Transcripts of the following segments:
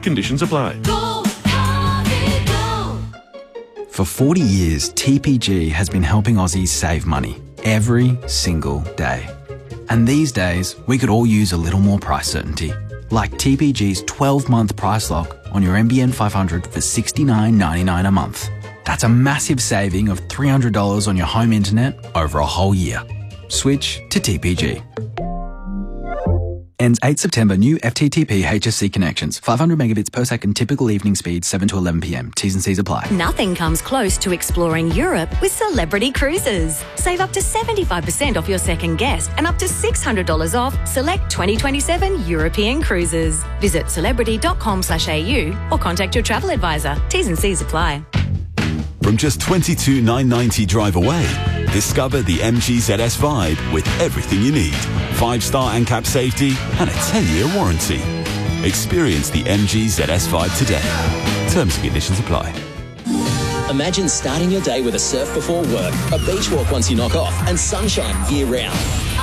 Conditions apply. For 40 years, TPG has been helping Aussies save money every single day. And these days, we could all use a little more price certainty. Like TPG's 12-month price lock on your NBN 500 for $69.99 a month. That's a massive saving of $300 on your home internet over a whole year. Switch to TPG. Ends 8 September. New FTTP HSC connections. 500 megabits per second. Typical evening speed 7 to 11 p.m. T's and C's apply. Nothing comes close to exploring Europe with Celebrity Cruises. Save up to 75% off your second guest and up to $600 off select 2027 European cruises. Visit celebrity.com/au or contact your travel advisor. T's and C's apply. From just $22,990 drive away, discover the MG ZS Vibe with everything you need. 5-star ANCAP safety and a 10-year warranty. Experience the MG ZS Vibe today. Terms and conditions apply. Imagine starting your day with a surf before work, a beach walk once you knock off, and sunshine year-round.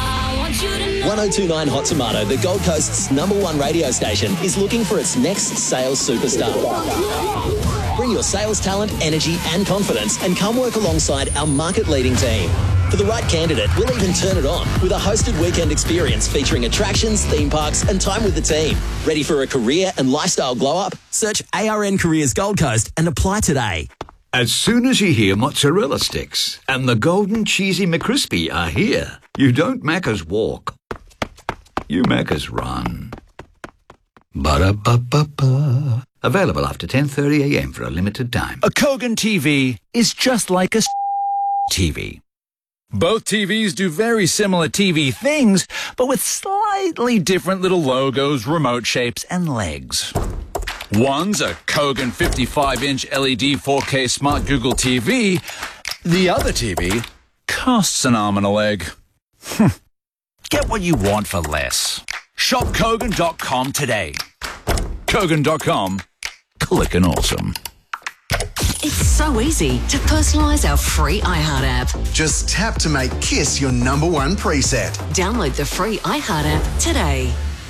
1029 Hot Tomato, the Gold Coast's #1 radio station, is looking for its next sales superstar. Bring your sales talent, energy and confidence and come work alongside our market-leading team. For the right candidate, we'll even turn it on with a hosted weekend experience featuring attractions, theme parks and time with the team. Ready for a career and lifestyle glow-up? Search ARN Careers Gold Coast and apply today. As soon as you hear mozzarella sticks and the golden cheesy McCrispy are here, you don't Macca's walk. You Macca's run. Ba-da-ba-ba-ba. Available after 10:30 a.m. for a limited time. A Kogan TV is just like a TV. Both TVs do very similar TV things, but with slightly different little logos, remote shapes, and legs. One's a Kogan 55-inch LED 4K Smart Google TV. The other TV costs an arm and a leg. Get what you want for less. Shop Kogan.com today. Kogan.com. Clickin' awesome. It's so easy to personalise our free iHeart app. Just tap to make Kiss your #1 preset. Download the free iHeart app today.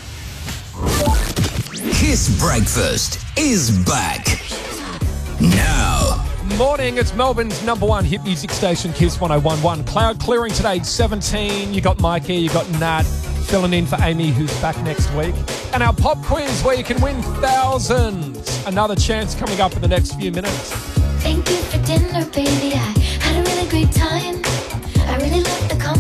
Kiss Breakfast is back. Now. Morning, it's Melbourne's #1 hit music station, Kiss 101.1. Cloud clearing today, 17. You got Mikey, you got Nat, filling in for Amy, who's back next week. And our pop quiz, where you can win thousands. Another chance coming up in the next few minutes. Thank you for dinner, baby. I had a really great time.